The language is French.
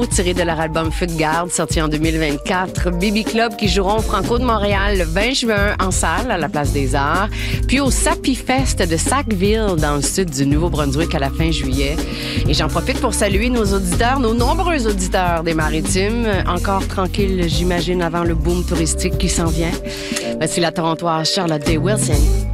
Trio, tiré de leur album Feu de garde, sorti en 2024. Baby Club qui joueront au Franco de Montréal le 20 juin en salle à la Place des Arts. Puis au Sappy Fest de Sackville, dans le sud du Nouveau-Brunswick à la fin juillet. Et j'en profite pour saluer nos auditeurs, nos nombreux auditeurs des Maritimes. Encore tranquilles, j'imagine, avant le boom touristique qui s'en vient. Voici la Torontoise Charlotte Day Wilson.